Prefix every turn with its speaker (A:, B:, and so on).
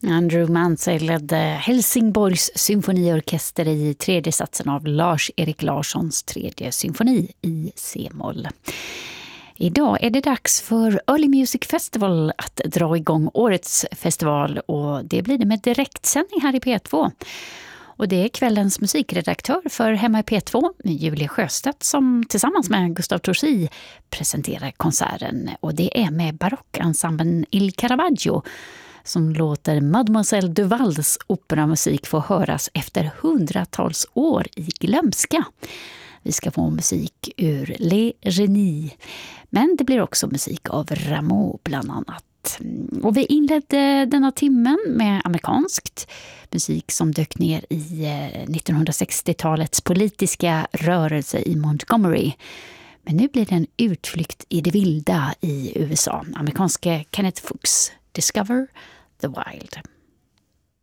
A: Andrew Mansell ledde Helsingborgs symfoniorkester i tredje satsen av Lars-Erik Larssons tredje symfoni i C-moll. Idag är det dags för Early Music Festival att dra igång årets festival, och det blir det med direktsändning här i P2. Och det är kvällens musikredaktör för Hemma i P2, Julia Sjöstedt, som tillsammans med Gustav Torsi presenterar konserten. Och det är med barockensemblen Il Caravaggio, som låter Mademoiselle Duvals operamusik få höras efter hundratals år i glömska. Vi ska få musik ur Les Genies, men det blir också musik av Rameau bland annat. Och vi inledde denna timmen med amerikanskt musik som dök ner i 1960-talets politiska rörelse i Montgomery. Men nu blir det en utflykt i det vilda i USA. Amerikanska Kenneth Fuchs, Discover the Wild.